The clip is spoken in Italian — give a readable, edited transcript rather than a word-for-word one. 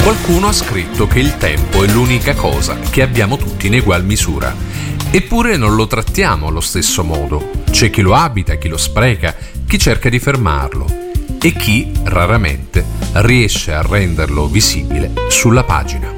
Qualcuno ha scritto che il tempo è l'unica cosa che abbiamo tutti in egual misura. Eppure non lo trattiamo allo stesso modo. C'è chi lo abita, chi lo spreca, chi cerca di fermarlo e chi, raramente, riesce a renderlo visibile sulla pagina.